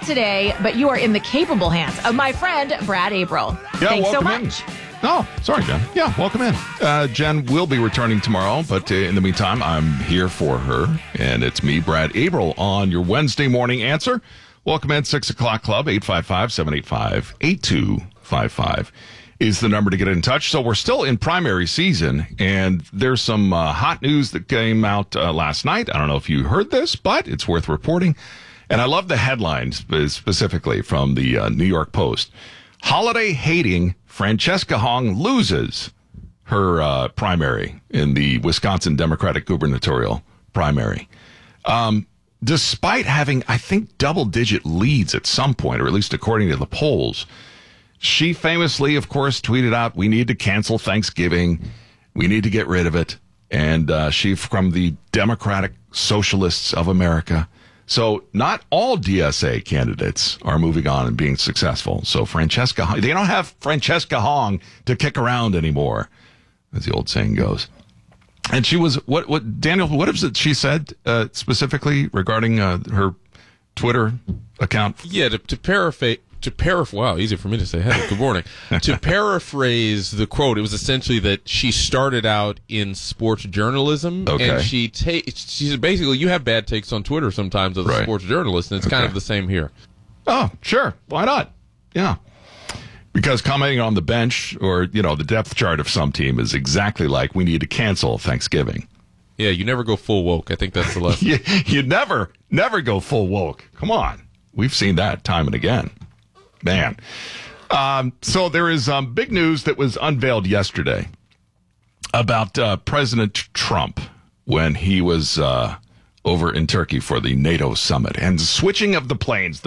today, but you are in the capable hands of my friend, Brad Averill. Yeah, Thanks so welcome much. in. Oh, sorry, Jen. Yeah, welcome in. Jen will be returning tomorrow, but in the meantime, I'm here for her, and it's me, Brad Averill, on your Wednesday morning answer. Welcome in, 6 o'clock club, 855-785-8255 is the number to get in touch. So we're still in primary season, and there's some hot news that came out last night. I don't know if you heard this, but it's worth reporting. And I love the headlines specifically from the New York Post. Holiday-hating Francesca Hong loses her primary in the Wisconsin Democratic gubernatorial primary. Despite having, I think, double-digit leads at some point, or at least according to the polls, she famously, of course, tweeted out, "We need to cancel Thanksgiving. We need to get rid of it." And she from the Democratic Socialists of America. So not all DSA candidates are moving on and being successful. So Francesca Hong, they don't have Francesca Hong to kick around anymore, as the old saying goes. And she was, Daniel, what is it she said specifically regarding her Twitter account? Yeah, to paraphrase, wow, easy for me to say. Hey, good morning. To paraphrase the quote, it was essentially that she started out in sports journalism, and she said basically, you have bad takes on Twitter sometimes as a sports journalist, and it's kind of the same here. Oh, sure. Why not? Yeah. Because commenting on the bench or, the depth chart of some team is exactly like, we need to cancel Thanksgiving. Yeah, you never go full woke. I think that's the lesson. you never go full woke. Come on. We've seen that time and again. Man. So there is big news that was unveiled yesterday about President Trump when he was over in Turkey for the NATO summit. And the switching of the planes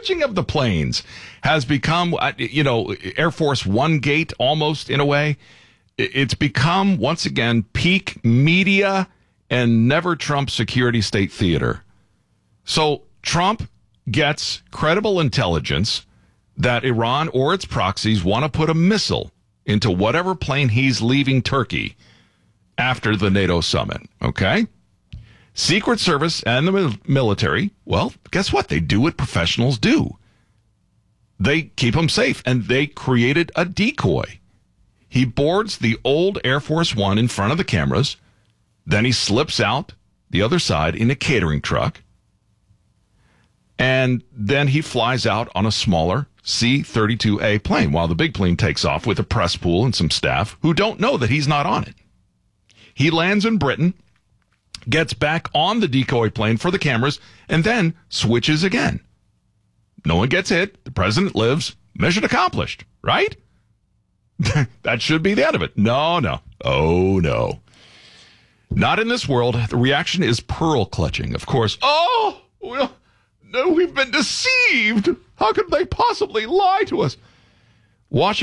has become, Air Force One gate almost in a way. It's become, once again, peak media and never Trump security state theater. So Trump gets credible intelligence that Iran or its proxies want to put a missile into whatever plane he's leaving Turkey after the NATO summit, okay? Secret Service and the military, well, guess what? They do what professionals do. They keep him safe, and they created a decoy. He boards the old Air Force One in front of the cameras, then he slips out the other side in a catering truck, and then he flies out on a smaller C-32A plane while the big plane takes off with a press pool and some staff who don't know that he's not on it. He lands in Britain, gets back on the decoy plane for the cameras, and then switches again. No one gets hit. The president lives. Mission accomplished, right? That should be the end of it. No. Oh, no. Not in this world. The reaction is pearl clutching, of course. Oh, well, no, we've been deceived. How could they possibly lie to us? Washington